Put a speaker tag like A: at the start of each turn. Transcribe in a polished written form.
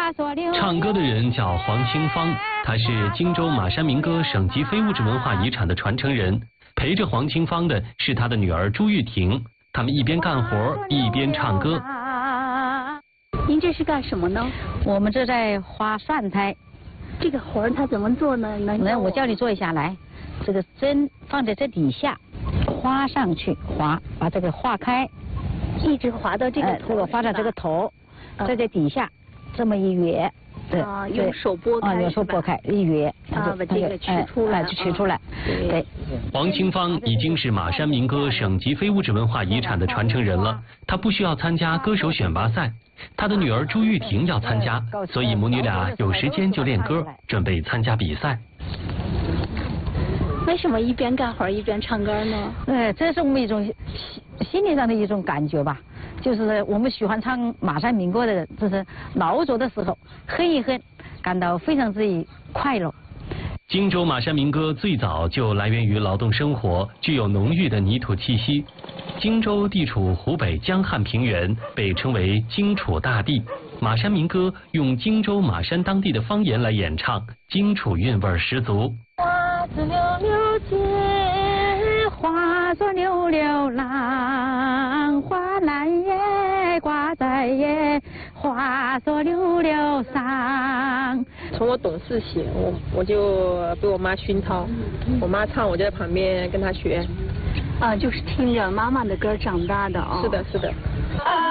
A: 唱歌的人叫黄清芳，她是荆州马山民歌省级非物质文化遗产的传承人。陪着黄清芳的是她的女儿朱玉婷，他们一边干活一边唱歌。
B: 您这是干什么呢？
C: 我们这在花蒜苔。
B: 这个活儿它怎么做呢？
C: 来，我教你做一下。来，这个针放在这底下，划上去，划，把这个划开，
B: 一直划到这个头，
C: 划到这个头，在这底下这么一圆。对，
B: 用手拨开，
C: 用手拨开一圆，
B: 把这个取出来，
C: 就取出来。对。
A: 黄清芳已经是马山民歌省级非物质文化遗产的传承人了，她不需要参加歌手选拔赛。她的女儿朱玉婷要参加，所以母女俩有时间就练歌，准备参加比赛。
B: 为什么一边干活一边唱歌呢？
C: 这是我们一种心理上的一种感觉吧。就是我们喜欢唱马山民歌的人，就是劳作的时候哼一哼，感到非常之快乐。
A: 荆州马山民歌最早就来源于劳动生活，具有浓郁的泥土气息。荆州地处湖北江汉平原，被称为荆楚大地。马山民歌用荆州马山当地的方言来演唱，荆楚韵味十足。
C: 花枝溜溜结，花作溜溜郎，花篮叶挂在叶，花作溜溜桑。
D: 从我懂事起，我就被我妈熏陶，我妈唱我就在旁边跟她学。
B: 就是听着妈妈的歌长大的啊。
D: 是的，是的。